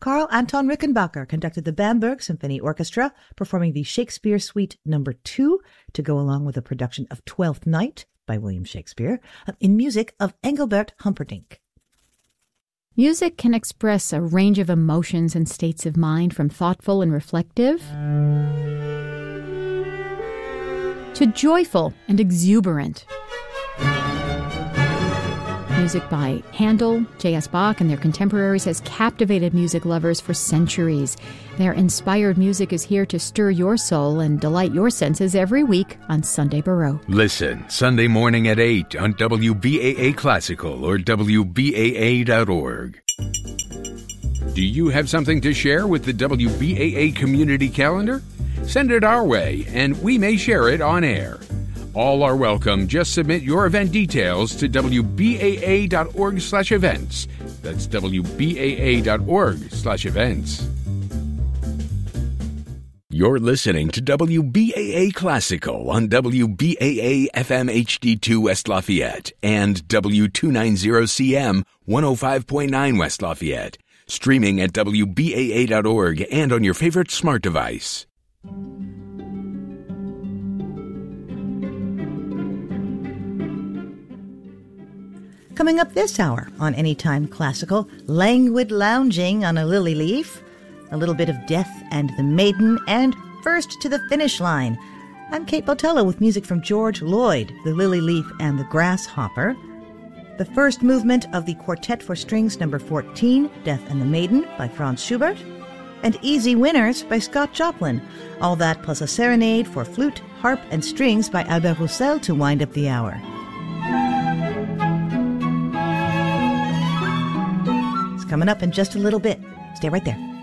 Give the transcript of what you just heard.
Karl Anton Rickenbacker conducted the Bamberg Symphony Orchestra, performing the Shakespeare Suite No. 2 to go along with a production of Twelfth Night by William Shakespeare, in music of Engelbert Humperdinck. Music can express a range of emotions and states of mind, from thoughtful and reflective to joyful and exuberant. Music by Handel, J.S. Bach, and their contemporaries has captivated music lovers for centuries. Their inspired music is here to stir your soul and delight your senses every week on Sunday Baroque. Listen Sunday morning at 8 on WBAA Classical or WBAA.org. Do you have something to share with the WBAA community calendar? Send it our way, and we may share it on air. All are welcome. Just submit your event details to WBAA.org/events. That's WBAA.org/events. You're listening to WBAA Classical on WBAA FM HD2 West Lafayette and W290CM 105.9 West Lafayette. Streaming at WBAA.org and on your favorite smart device. Coming up this hour on Anytime Classical, languid lounging on a lily leaf, a little bit of Death and the Maiden, and First to the Finish Line. I'm Kate Botello with music from George Lloyd, The Lily Leaf and the Grasshopper. The first movement of the Quartet for Strings No. 14, Death and the Maiden, by Franz Schubert, and Easy Winners by Scott Joplin. All that plus a serenade for flute, harp, and strings by Albert Roussel to wind up the hour. It's coming up in just a little bit. Stay right there.